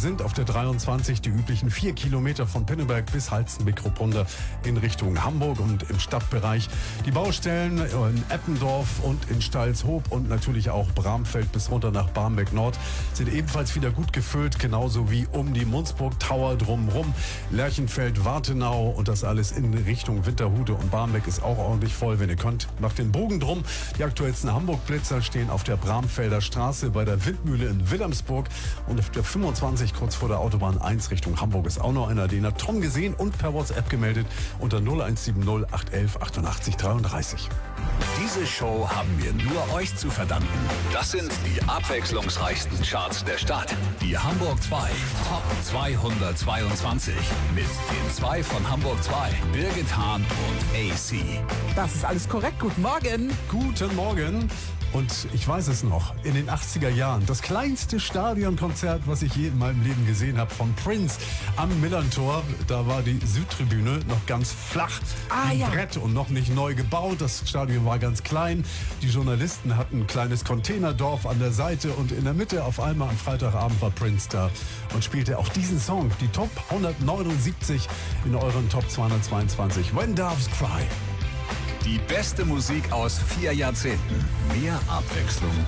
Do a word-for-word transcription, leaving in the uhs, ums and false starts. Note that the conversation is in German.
sind auf der dreiundzwanzig die üblichen vier Kilometer von Pinneberg bis Halstenbek-Ruppunda in Richtung Hamburg und im Stadtbereich. Die Baustellen in Eppendorf und in Stalshoop und natürlich auch Bramfeld bis runter nach Barmbek Nord sind ebenfalls wieder gut gefüllt, genauso wie um die Munzburg Tower drumherum. Lerchenfeld, Wartenau und das alles in Richtung Winterhude und Barmbek ist auch ordentlich voll, wenn ihr könnt. Macht den Bogen drum. Die aktuellsten Hamburg-Blitzer stehen auf der Bramfelder Straße bei der Windmühle in Wilhelmsburg und auf der fünfundzwanzig kurz vor der Autobahn eins Richtung Hamburg ist auch noch einer. Den hat Tom gesehen und per WhatsApp gemeldet unter null eins sieben null acht eins eins achtundachtzig dreiunddreißig. Diese Show haben wir nur euch zu verdanken. Das sind die abwechslungsreichsten Charts der Stadt. Die Hamburg zwei Top zweihundertzweiundzwanzig mit den zwei von Hamburg zwei, Birgit Hahn und A C. Das ist alles korrekt. Guten Morgen. Guten Morgen. Und ich weiß es noch, in den achtziger Jahren, das kleinste Stadionkonzert, was ich je in meinem Leben gesehen habe, von Prince am Millerntor. Da war die Südtribüne noch ganz flach, Ah, ein ja. Brett und noch nicht neu gebaut. Das Stadion war ganz klein. Die Journalisten hatten ein kleines Containerdorf an der Seite und in der Mitte auf einmal am Freitagabend war Prince da und spielte auch diesen Song, die Top hundertneunundsiebzig in euren Top zweihundertzweiundzwanzig. When Doves Cry. Die beste Musik aus vier Jahrzehnten. Mehr Abwechslung